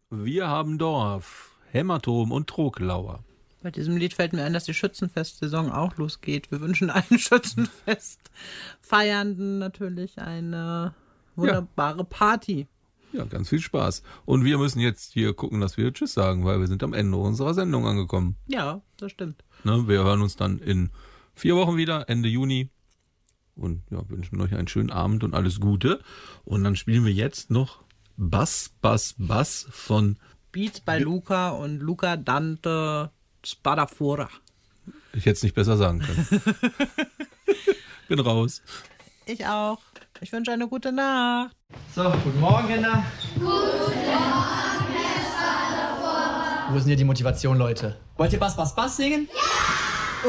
Wir haben Dorf, Hämatom und Troglauer. Bei diesem Lied fällt mir ein, dass die Schützenfestsaison auch losgeht. Wir wünschen allen Schützenfestfeiernden natürlich eine wunderbare Party. Ja, ganz viel Spaß. Und wir müssen jetzt hier gucken, dass wir Tschüss sagen, weil wir sind am Ende unserer Sendung angekommen. Ja, das stimmt. Ne, wir hören uns dann in 4 Wochen wieder, Ende Juni. Und ja, wünschen euch einen schönen Abend und alles Gute. Und dann spielen wir jetzt noch Bass, Bass, Bass von Beats bei Luca und Luca Dante Spadafora. Ich hätte es nicht besser sagen können. Bin raus. Ich auch. Ich wünsche eine gute Nacht. So, guten Morgen, Kinder. Guten Morgen, Herr Spadafora. Wo ist denn hier die Motivation, Leute? Wollt ihr Bass, Bass, Bass singen? Ja!